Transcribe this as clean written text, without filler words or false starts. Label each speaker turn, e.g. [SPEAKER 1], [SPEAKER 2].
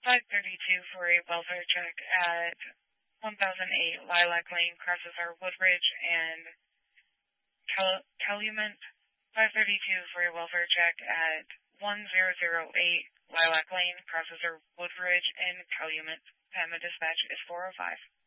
[SPEAKER 1] 532 for a welfare check at 1008 Lilac Lane, crosses our Woodridge and Calumet. 532 for a welfare check at 1008 Lilac Lane, crosses our Woodridge and Calumet. Time of dispatch is 4:05.